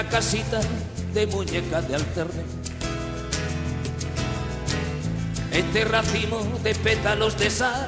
Casita de muñecas de alterne, este racimo de pétalos de sal,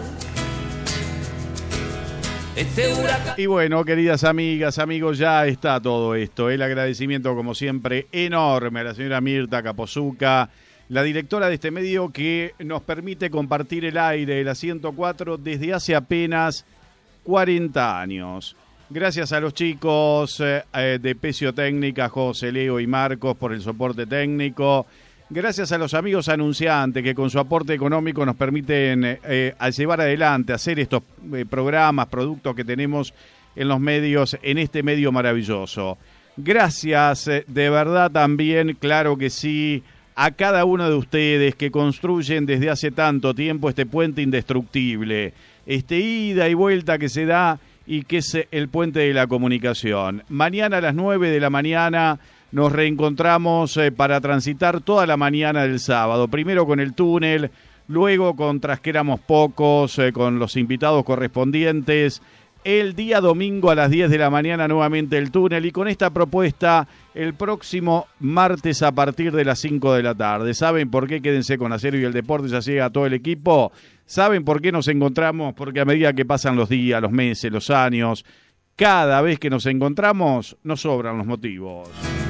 este huracán. Y bueno, queridas amigas, amigos, ya está todo esto. El agradecimiento, como siempre, enorme a la señora Mirta Capozuca, la directora de este medio que nos permite compartir el aire de la 104 desde hace apenas 40 años. Gracias a los chicos de Pecio Técnica, José, Leo y Marcos por el soporte técnico. Gracias a los amigos anunciantes que con su aporte económico nos permiten llevar adelante, hacer estos programas, productos que tenemos en los medios, en este medio maravilloso. Gracias de verdad también, claro que sí, a cada uno de ustedes que construyen desde hace tanto tiempo este puente indestructible, este ida y vuelta que se da y que es el puente de la comunicación. Mañana a las 9 de la mañana nos reencontramos para transitar toda la mañana del sábado. Primero con el túnel, luego con Tras que éramos pocos, con los invitados correspondientes. El día domingo a las 10 de la mañana nuevamente el túnel y con esta propuesta el próximo martes a partir de las 5 de la tarde. ¿Saben por qué? Quédense con Acero y el Deporte, ya llega todo el equipo. ¿Saben por qué nos encontramos? Porque a medida que pasan los días, los meses, los años, cada vez que nos encontramos nos sobran los motivos.